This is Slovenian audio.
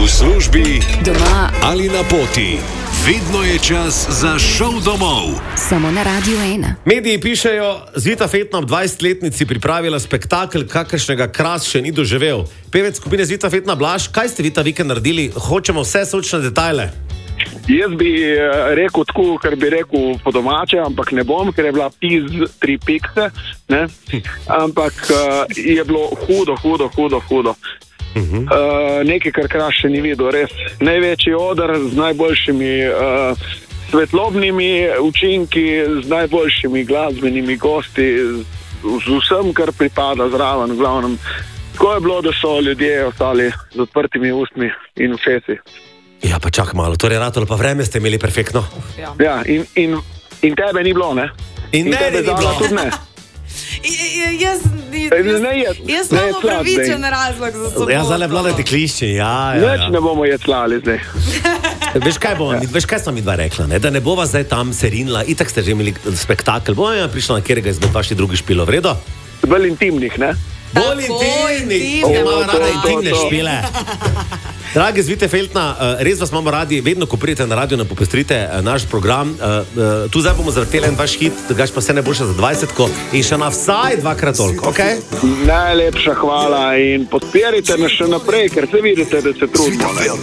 službi, doma ali na poti. Vedno je čas za šov domov. Samo na Radio 1. Mediji pišejo, Zvita Fetna ob 20-letnici pripravila spektakel, kakršnega Kras še ni doživel. Pevec skupine Zvita Fetna Blaž, kaj ste vi ta vikend naredili? Hočemo vse sočne detajle. Jaz bi rekel tako, kar bi rekel po domače, ampak ne bom, ker je bila piz 3 pikce, ne? Ampak je bilo hudo. Nekaj, kar Kras še ni videl, res največji oder z najboljšimi svetlobnimi učinki, z najboljšimi glasbenimi gosti, z vsem, kar pripada zraven, glavnem. Tako je bilo, da so ljudje ostali z odprtimi ustmi in ušesi. Ja, pa čak malo, torej ratolo pa vreme ste imeli perfektno. Ja, in tebe ni bilo, ne? In mene ni bilo. Tudi ne. Jaz imam upravičen razlog za soboto. Ja, zdaj vladate klišči, ja. Več ne bomo jeclali zdaj. Veš kaj smo mi dva rekla, ne? Da ne bova zdaj tam serinila, itak ste že imeli spektakel, bomo prišla na kjerega izmed vaših drugih špilov, vredo? Bolj intimnih, ne? Bolj intimnih, imamo rada intimne špile. Dragi Zvite Fetna, res vas imamo radi, vedno ko pridete na radio, nam popestrite naš program. Tu zdaj bomo zavrteli en vaš hit, da gaš pa vse najboljše za 20-ko in še na vsaj 2-krat toliko, okej? Najlepša hvala in podpirajte nas še naprej, ker se vidite, da se trudimo.